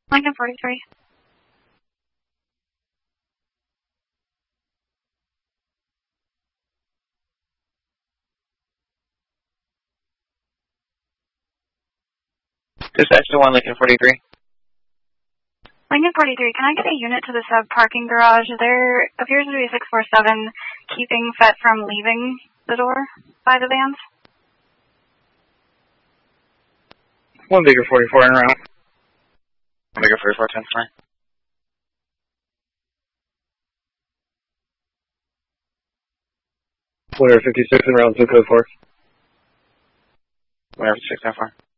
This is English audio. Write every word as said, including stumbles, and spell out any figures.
Lincoln forty-three. Dispatch to one Lincoln forty-three. Lincoln forty-three, can I get a unit to the sub parking garage? There appears to be a six four seven keeping F E T from leaving the door by the vans. One bigger forty-four en route. One bigger forty-four, ten nine. Winner fifty-six en route, zip code four. Winner fifty-six, ten four.